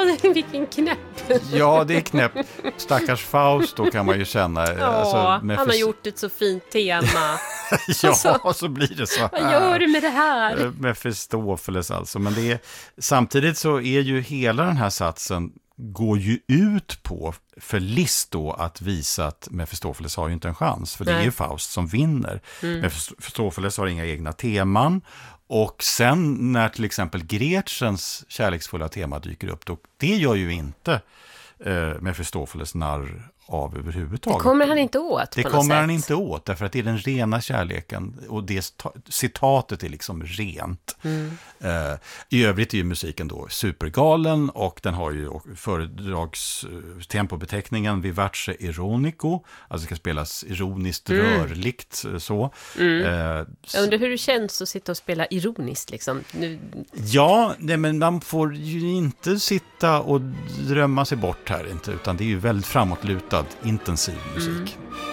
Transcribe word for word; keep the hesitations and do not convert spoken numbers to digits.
Ja, vilken knäpp. Ja, det är knäppt. Stackars Faust då kan man ju känna. Ja, alltså, han för... har gjort ett så fint tema. Ja, alltså, så blir det så här. Vad gör du med det här? Mefistofeles alltså. Men det är, samtidigt så är ju hela den här satsen går ju ut på för Liszt då att visa att Mefistofeles har ju inte en chans. För det Nej. är ju Faust som vinner. Mm. Mefistofeles har inga egna teman. Och sen när till exempel Gretchens kärleksfulla tema dyker upp, då, det gör ju inte eh, Mefistofeles narr av överhuvudtaget. Det kommer han inte åt Det på kommer något han sätt. inte åt, därför att det är den rena kärleken och det citatet är liksom rent. Mm. Uh, I övrigt är ju musiken då supergalen och den har ju föredragstempobeteckningen Vivace ironico, alltså det ska spelas ironiskt, Mm. rörligt så. Mm. Uh, Jag undrar hur det känns att sitta och spela ironiskt liksom. Nu... Ja, nej, men man får ju inte sitta och drömma sig bort här inte, utan det är ju väldigt framåtlutad, intensiv musik. Mm.